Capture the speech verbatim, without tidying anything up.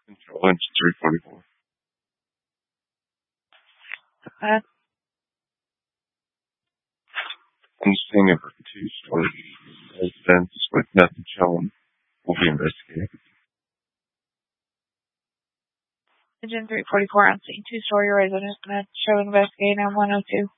Control engine three forty-four. Uh, I'm seeing a two-story residence with nothing showing. We'll be investigating. Engine three forty-four on scene, two-story residence, gonna show investigating on one oh two.